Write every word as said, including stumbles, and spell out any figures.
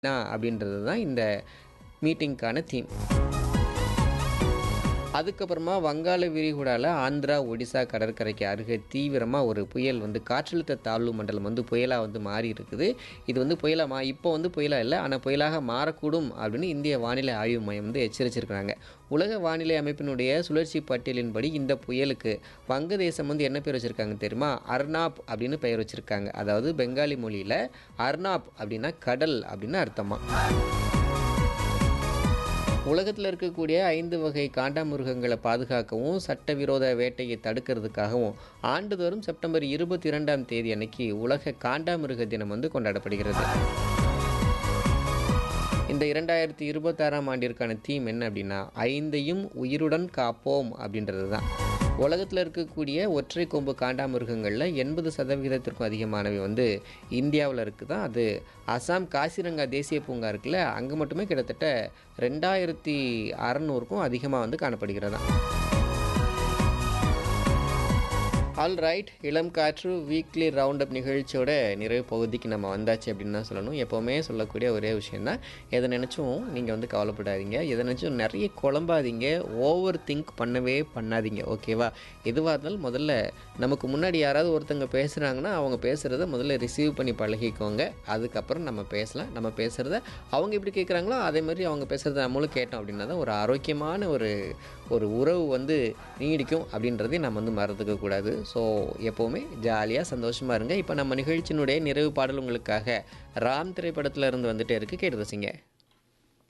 னா அப்படின்றது தான் இந்த மீட்டிங்க்கான தீம். அதுக்கப்புறமா வங்காள விரிகுடால ஆந்திரா, ஒடிசா கடற்கரைக்கு அருகே தீவிரமா ஒரு புயல் வந்து காற்றழுத்த தாழ்வு மண்டலம் வந்து புயலா வந்து மாறி இருக்குது. இது வந்து புயலா மா இப்போ வந்து புயலா இல்ல. ஆனா புயலாக மாறக்கூடும் அப்படின்னு இந்திய வானிலை ஆய்வு மையம் வந்து எச்சரிச்சிருக்காங்க. உலக வானிலை அமைப்பினுடைய சுழற்சி பட்டியலின்படி இந்த புயலுக்கு வங்கதேசம் வந்து என்ன பேர் வச்சிருக்காங்க தெரியுமா? அர்னாப் அப்படின்னு பெயர் வச்சிருக்காங்க. அதாவது பெங்காலி மொழியில அர்னாப் அப்படின்னா கடல் அப்படின்னு அர்த்தமா. உலகத்துல இருக்கக்கூடிய ஐந்து வகை காண்டாமிருகங்கள பாதுகாக்கவும், சட்டவிரோத வேட்டையை தடுக்கிறதுக்காகவும், ஆண்டுதோறும் செப்டம்பர் இருபத்தி இரண்டாம் தேதி அன்னைக்கு உலக காண்டாமிருக தினம் வந்து கொண்டாடப்படுகிறது. இந்த இரண்டாயிரத்து இருபத்தாறாம் ஆண்டிற்கான தீம் என்ன அப்படின்னா, ஐந்தையும் உயிருடன் காப்போம் அப்படின்றது தான். உலகத்துல இருக்கக்கூடிய ஒற்றை கொம்பு காண்டாமிருகங்கள்ல எண்பது சதவீதத்திற்கும் அதிகமானவை வந்து இந்தியாவுல இருக்குதாம். அது அசாம் காசிரங்கா தேசிய பூங்கா இருக்குல்ல, அங்க மட்டுமே கிட்டத்தட்ட இரண்டாயிரத்து அறுநூறுக்கும் அதிகமா வந்து காணப்படுகிறதாம். All right. இளம் காற்று வீக்லி ரவுண்ட் அப் நிகழ்ச்சியோட நிறைவு பகுதிக்கு நம்ம வந்தாச்சு அப்படின்னு தான் சொல்லணும். எப்போவுமே சொல்லக்கூடிய ஒரே விஷயம் தான், எதை நினச்சும் நீங்கள் வந்து கவலைப்படாதீங்க. எதை நினச்சும் நிறைய குழம்பாதீங்க. ஓவர் திங்க் பண்ணவே பண்ணாதீங்க. ஓகேவா? எதுவாக இருந்தாலும் முதல்ல நமக்கு முன்னாடி யாராவது ஒருத்தங்க பேசுகிறாங்கன்னா அவங்க பேசுகிறத முதல்ல ரிசீவ் பண்ணி பழகிக்கோங்க. அதுக்கப்புறம் நம்ம பேசலாம். நம்ம பேசுகிறத அவங்க எப்படி கேட்குறாங்களோ அதே மாதிரி அவங்க பேசுகிறத நம்மளும் கேட்டோம் அப்படின்னா தான் ஒரு ஆரோக்கியமான ஒரு ஒரு உறவு வந்து நீடிக்கும் அப்படின்றதையும் நம்ம வந்து மறந்துக்க கூடாது. ஸோ எப்போவுமே ஜாலியாக சந்தோஷமாக இருங்க. இப்போ நம்ம நிகழ்ச்சியினுடைய நிறைவு பாடல் உங்களுக்காக ராம் திரைப்படத்தில் இருந்து வந்துட்டே இருக்குது. கேட்டு ரசிங்க.